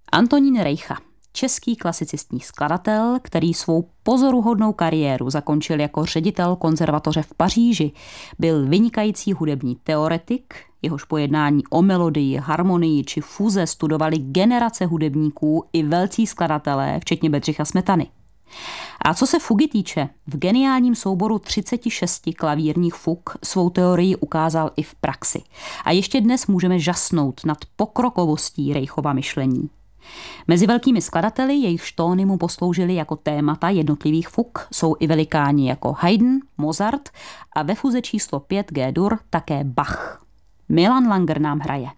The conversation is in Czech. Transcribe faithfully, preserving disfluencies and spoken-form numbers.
Antonín Rejcha, český klasicistní skladatel, který svou pozoruhodnou kariéru zakončil jako ředitel konzervatoře v Paříži, byl vynikající hudební teoretik, jehož pojednání o melodii, harmonii či fuze studovali generace hudebníků i velcí skladatelé, včetně Bedřicha Smetany. A co se fugy týče, v geniálním souboru třicet šest klavírních fug svou teorii ukázal i v praxi. A ještě dnes můžeme žasnout nad pokrokovostí Rejchova myšlení. Mezi velkými skladateli, jejich tóny mu posloužily jako témata jednotlivých fug, jsou i velikáni jako Haydn, Mozart a ve fuze číslo pět G-dur také Bach. Milan Langer nám hraje.